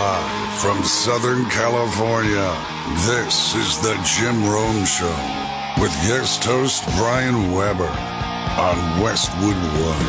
Live from Southern California, this is the Jim Rome Show with guest host Brian Weber on Westwood One.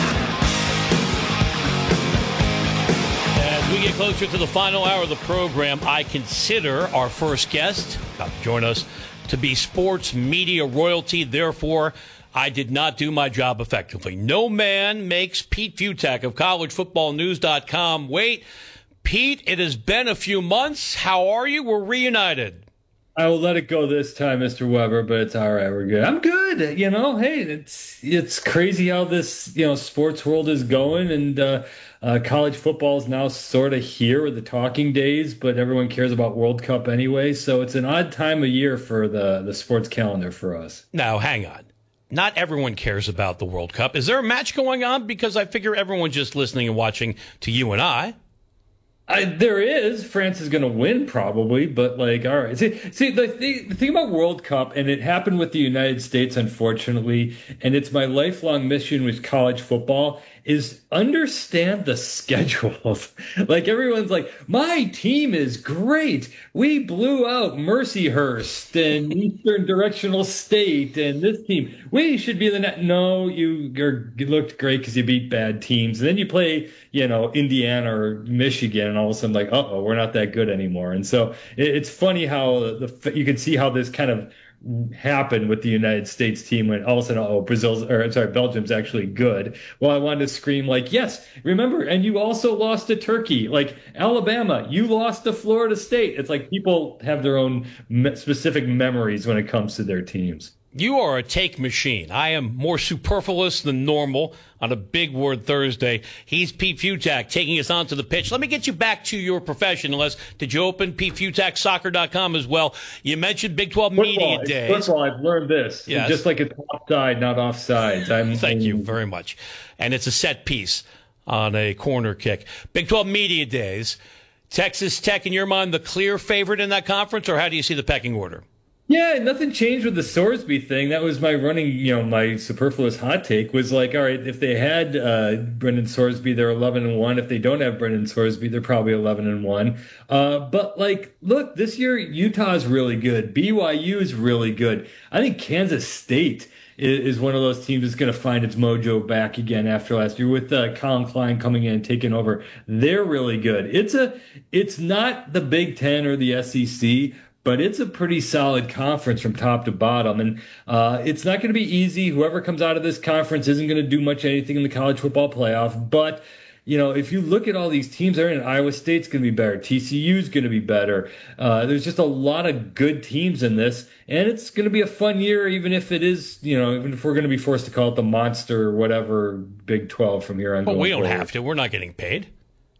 As we get closer to the final hour of the program, I consider our first guest about to join us to be sports media royalty. Therefore, I did not do my job effectively. No man makes Pete Fiutak of collegefootballnews.com wait. Pete, it has been a few months. How are you? We're reunited. I will let it go this time, Mr. Weber, but it's all right. We're good. I'm good. Hey, it's crazy how this, sports world is going, and college football is now sort of here with the talking days, but everyone cares about World Cup anyway. So it's an odd time of year for the sports calendar for us. Now, hang on. Not everyone cares about the World Cup. Is there a match going on? Because I figure everyone's just listening and watching to you and I. There is. France is going to win probably, but all right. See, the thing about World Cup, and it happened with the United States, unfortunately, and it's my lifelong mission with college football, is understand the schedules. Everyone's like, my team is great. We blew out Mercyhurst and Eastern Directional State and this team. We should be in the net. No, you looked great because you beat bad teams. And then you play, Indiana or Michigan, and all of a sudden we're not that good anymore. And so it's funny how you can see how this kind of happened with the United States team when all of a sudden, Belgium's actually good. Well, I wanted to scream yes, remember, and you also lost to Turkey. Alabama, you lost to Florida State. It's people have their own specific memories when it comes to their teams. You are a take machine. I am more superfluous than normal on a Big Word Thursday. He's Pete Fiutak taking us onto the pitch. Let me get you back to your profession. Did you open PeteFiutakSoccer.com as well? You mentioned Big 12 Media Days. First of all, I've learned this. Yes. Just like it's offside, not offsides. Thank you very much. And it's a set piece on a corner kick. Big 12 Media Days. Texas Tech, in your mind, the clear favorite in that conference, or how do you see the pecking order? Yeah, nothing changed with the Sorsby thing. That was my running, my superfluous hot take was all right, if they had Brendan Sorsby, they're 11-1. If they don't have Brendan Sorsby, they're probably 11-1. But look, this year Utah is really good. BYU is really good. I think Kansas State is one of those teams that's going to find its mojo back again after last year with Colin Klein coming in and taking over. They're really good. It's not the Big Ten or the SEC, but it's a pretty solid conference from top to bottom. And it's not going to be easy. Whoever comes out of this conference isn't going to do much anything in the college football playoff. But, if you look at all these teams they're in, Iowa State's going to be better. TCU's going to be better. There's just a lot of good teams in this. And it's going to be a fun year, even if it is, even if we're going to be forced to call it the monster or whatever Big 12 from here on. Well, we don't have to. We're not getting paid.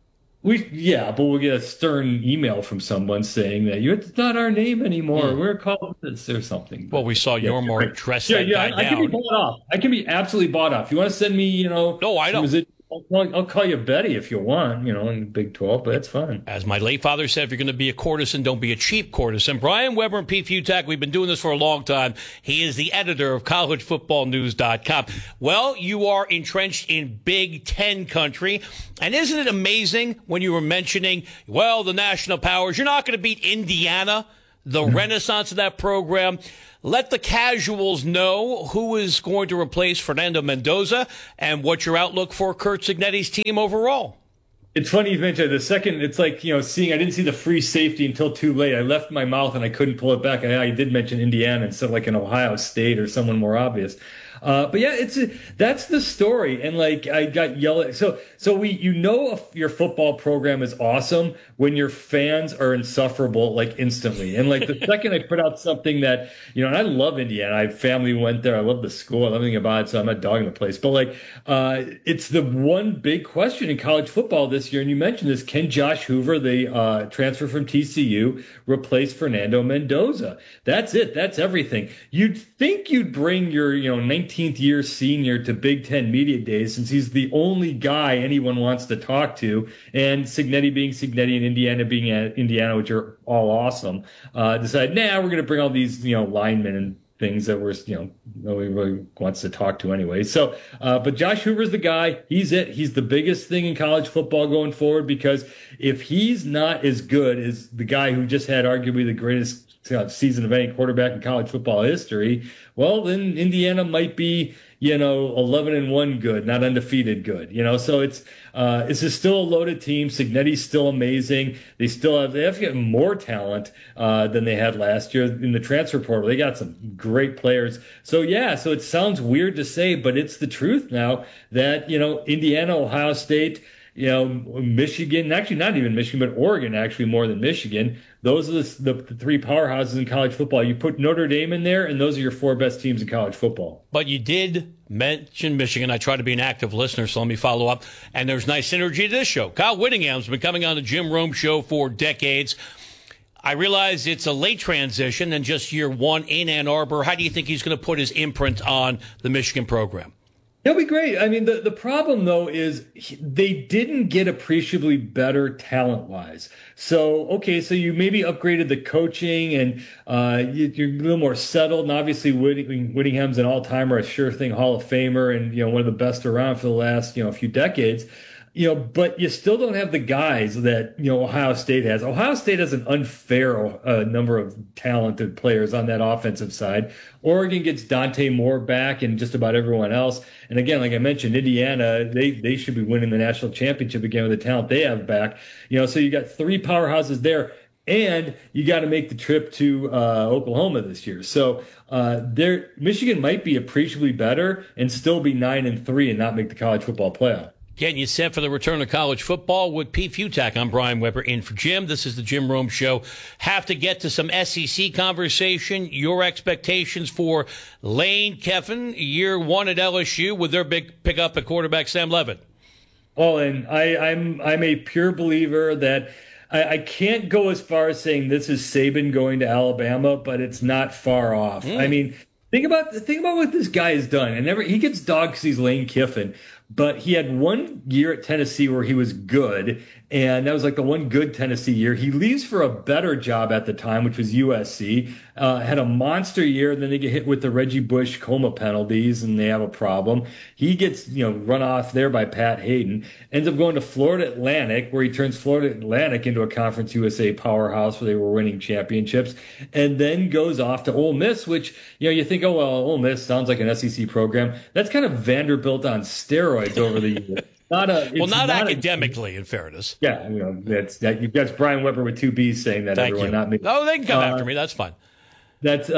But we'll get a stern email from someone saying that it's not our name anymore. We're called this or something. Well, we saw Yormark dress that guy down. I can be bought off. I can be absolutely bought off. You want to send me, No, I don't. I'll call you Betty if you want, in the Big 12, but that's fine. As my late father said, if you're going to be a courtesan, don't be a cheap courtesan. Brian Weber and Pete Fiutak, we've been doing this for a long time. He is the editor of collegefootballnews.com. Well, you are entrenched in Big Ten country. And isn't it amazing when you were mentioning, the national powers, you're not going to beat Indiana, the renaissance of that program. Let the casuals know who is going to replace Fernando Mendoza and what's your outlook for Curt Cignetti's team overall. It's funny you mentioned the second. It's seeing. I didn't see the free safety until too late. I left my mouth and I couldn't pull it back. I did mention Indiana instead of an Ohio State or someone more obvious. But that's the story. And I got yelled at. So your football program is awesome when your fans are insufferable, instantly. And the second I put out something that, and I love Indiana. I have family who went there. I love the school. I love everything about it. So I'm not dogging the place, but it's the one big question in college football this year. And you mentioned this, can Josh Hoover, the transfer from TCU, replace Fernando Mendoza? That's it. That's everything. You'd think you'd bring your, 19th year senior to Big Ten Media Days since he's the only guy anyone wants to talk to, and Cignetti being Cignetti and Indiana being Indiana, which are all awesome, decide, we're going to bring all these, linemen and things that nobody really wants to talk to anyway. So, but Josh Hoover's the guy. He's it. He's the biggest thing in college football going forward, because if he's not as good as the guy who just had arguably the greatest season of any quarterback in college football history, well, then Indiana might be, 11-1 good, not undefeated good. So it's just still a loaded team. Signetti's still amazing. They have to get more talent than they had last year in the transfer portal. They got some great players. So it sounds weird to say, but it's the truth now that, Indiana, Ohio State, Michigan, actually not even Michigan, but Oregon actually more than Michigan. Those are the three powerhouses in college football. You put Notre Dame in there, and those are your four best teams in college football. But you did mention Michigan. I try to be an active listener, so let me follow up. And there's nice synergy to this show. Kyle Whittingham's been coming on the Jim Rome Show for decades. I realize it's a late transition and just year one in Ann Arbor. How do you think he's going to put his imprint on the Michigan program? He'll be great. I mean, the problem, though, is they didn't get appreciably better talent-wise. So you maybe upgraded the coaching and you're a little more settled. And obviously, Whittingham's an all-timer, a sure-thing Hall of Famer, and one of the best around for the last few decades. But you still don't have the guys that, Ohio State has. Ohio State has an unfair number of talented players on that offensive side. Oregon gets Dante Moore back and just about everyone else. And again, like I mentioned, Indiana, they should be winning the national championship again with the talent they have back. So you got three powerhouses there. And you got to make the trip to Oklahoma this year. So Michigan might be appreciably better and still be 9-3 and not make the college football playoff. Getting you set for the return of college football with Pete Fiutak. I'm Brian Weber in for Jim. This is the Jim Rome Show. Have to get to some SEC conversation. Your expectations for Lane Kiffin, year one at LSU, with their big pickup at quarterback Sam Levitt. Oh, and I'm a pure believer that I can't go as far as saying this is Saban going to Alabama, but it's not far off. I mean, think about what this guy has done. And he gets dogged because he's Lane Kiffin. But he had 1 year at Tennessee where he was good, and that was like the one good Tennessee year. He leaves for a better job at the time, which was USC. Had a monster year, and then they get hit with the Reggie Bush coma penalties, and they have a problem. He gets run off there by Pat Hayden. Ends up going to Florida Atlantic, where he turns Florida Atlantic into a Conference USA powerhouse where they were winning championships, and then goes off to Ole Miss, which you think, oh well, Ole Miss sounds like an SEC program. That's kind of Vanderbilt on steroids over the years. Not academically, in fairness. Yeah, that's Brian Weber with two B's saying that. Thank everyone, you. not me. Oh, they can come after me. That's fine. That's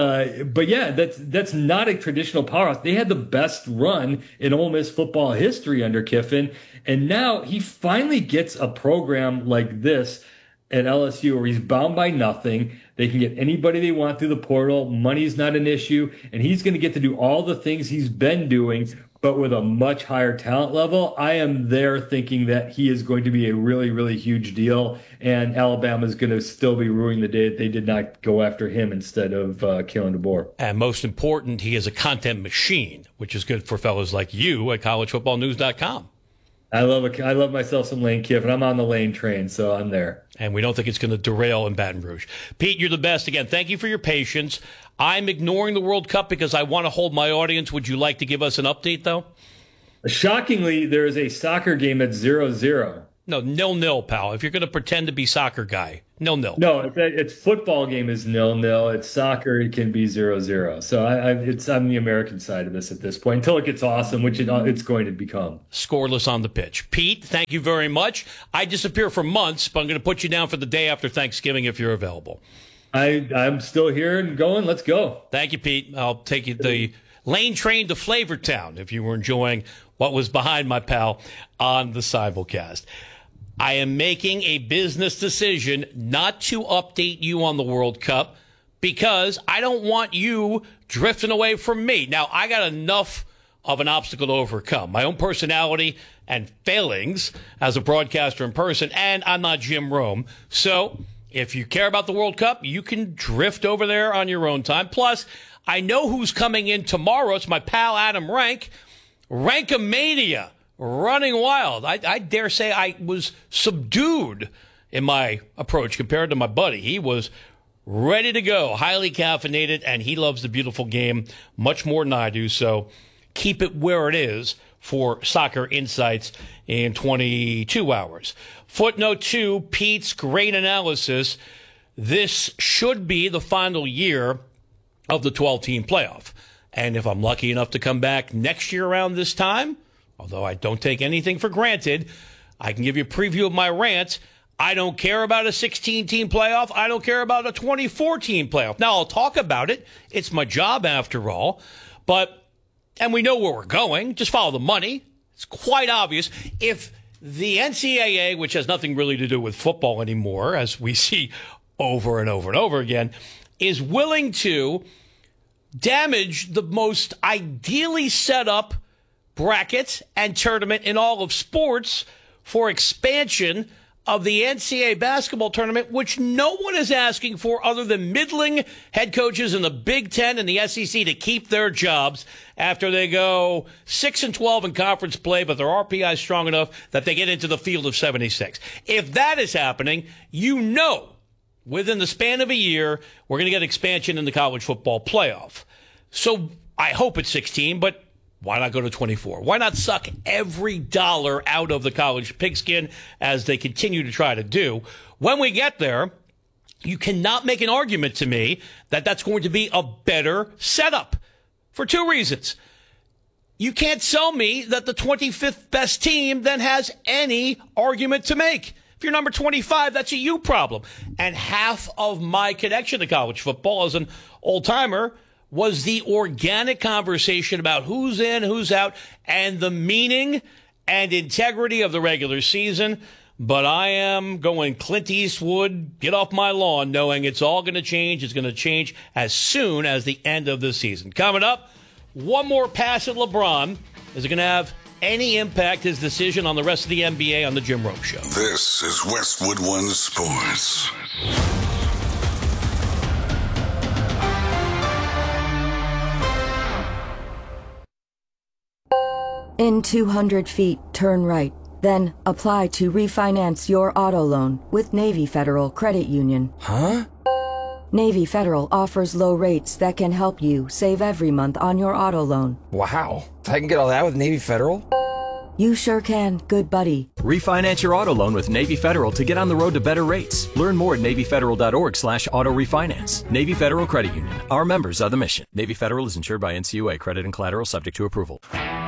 not a traditional powerhouse. They had the best run in Ole Miss football history under Kiffin, and now he finally gets a program like this at LSU where he's bound by nothing. They can get anybody they want through the portal. Money's not an issue, and he's going to get to do all the things he's been doing, but with a much higher talent level. I am there thinking that he is going to be a really, really huge deal, and Alabama is going to still be ruining the day that they did not go after him instead of Kalen DeBoer. And most important, he is a content machine, which is good for fellows like you at collegefootballnews.com. I love myself some Lane Kiffin. I'm on the Lane train, so I'm there. And we don't think it's going to derail in Baton Rouge. Pete, you're the best. Again, thank you for your patience. I'm ignoring the World Cup because I want to hold my audience. Would you like to give us an update, though? Shockingly, there is a soccer game at 0-0. No, 0-0, pal. If you're going to pretend to be soccer guy, 0-0. No, it's football game is 0-0. It's soccer. It can be 0-0. So I'm the American side of this at this point until it gets awesome, which it's going to become. Scoreless on the pitch. Pete, thank you very much. I disappear for months, but I'm going to put you down for the day after Thanksgiving if you're available. I'm still here and going. Let's go. Thank you, Pete. I'll take you the Lane train to Flavortown if you were enjoying what was behind my pal on the simulcast. I am making a business decision not to update you on the World Cup because I don't want you drifting away from me. Now, I got enough of an obstacle to overcome. My own personality and failings as a broadcaster in person, and I'm not Jim Rome. So if you care about the World Cup, you can drift over there on your own time. Plus, I know who's coming in tomorrow. It's my pal Adam Rank. Rankomania. Running wild. I dare say I was subdued in my approach compared to my buddy. He was ready to go, highly caffeinated, and he loves the beautiful game much more than I do. So keep it where it is for Soccer Insights in 22 hours. Footnote 2, Pete's great analysis. This should be the final year of the 12-team playoff. And if I'm lucky enough to come back next year around this time, although I don't take anything for granted, I can give you a preview of my rant. I don't care about a 16-team playoff. I don't care about a 24-team playoff. Now, I'll talk about it. It's my job after all. And we know where we're going. Just follow the money. It's quite obvious. If the NCAA, which has nothing really to do with football anymore, as we see over and over and over again, is willing to damage the most ideally set up bracket and tournament in all of sports for expansion of the NCAA basketball tournament, which no one is asking for other than middling head coaches in the Big Ten and the SEC to keep their jobs after they go 6-12 in conference play, but their RPI is strong enough that they get into the field of 76. If that is happening, you know within the span of a year, we're going to get expansion in the college football playoff. So I hope it's 16, but why not go to 24? Why not suck every dollar out of the college pigskin as they continue to try to do? When we get there, you cannot make an argument to me that that's going to be a better setup for two reasons. You can't sell me that the 25th best team then has any argument to make. If you're number 25, that's a you problem. And half of my connection to college football as an old-timer was the organic conversation about who's in, who's out, and the meaning and integrity of the regular season. But I am going Clint Eastwood, get off my lawn, knowing it's all going to change. It's going to change as soon as the end of the season. Coming up, one more pass at LeBron. Is it going to have any impact, his decision, on the rest of the NBA on the Jim Rome Show? This is Westwood One Sports. In 200 feet, turn right. Then apply to refinance your auto loan with Navy Federal Credit Union. Huh? Navy Federal offers low rates that can help you save every month on your auto loan. Wow. I can get all that with Navy Federal? You sure can, good buddy. Refinance your auto loan with Navy Federal to get on the road to better rates. Learn more at NavyFederal.org/auto refinance. Navy Federal Credit Union. Our members are the mission. Navy Federal is insured by NCUA. Credit and collateral subject to approval.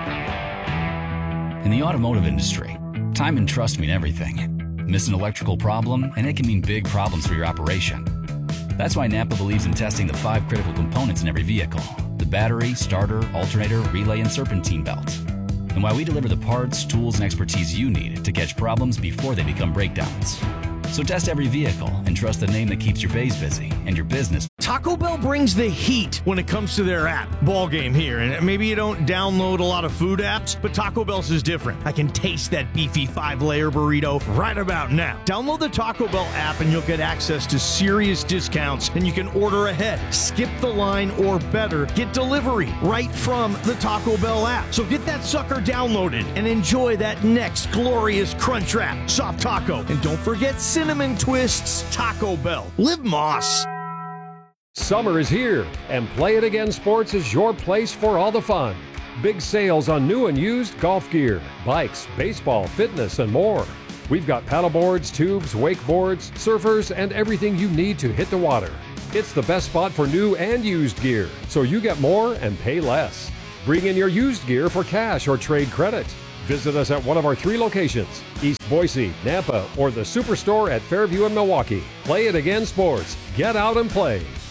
In the automotive industry, time and trust mean everything. Miss an electrical problem, and it can mean big problems for your operation. That's why Napa believes in testing the 5 critical components in every vehicle: the battery, starter, alternator, relay, and serpentine belt. And why we deliver the parts, tools, and expertise you need to catch problems before they become breakdowns. So test every vehicle and trust the name that keeps your bays busy and your business. Taco Bell brings the heat when it comes to their app. Ball game here. And maybe you don't download a lot of food apps, but Taco Bell's is different. I can taste that beefy 5-layer burrito right about now. Download the Taco Bell app and you'll get access to serious discounts, and you can order ahead, skip the line, or better, get delivery right from the Taco Bell app. So get that sucker downloaded and enjoy that next glorious crunch wrap, soft taco. And don't forget cinnamon twists. Taco Bell. Live Moss. Summer is here, and Play It Again Sports is your place for all the fun. Big sales on new and used golf gear, bikes, baseball, fitness, and more. We've got paddleboards, tubes, wakeboards, surfers, and everything you need to hit the water. It's the best spot for new and used gear, so you get more and pay less. Bring in your used gear for cash or trade credit. Visit us at one of our 3 locations: East Boise, Nampa, or the Superstore at Fairview in Milwaukee. Play It Again Sports. Get out and play.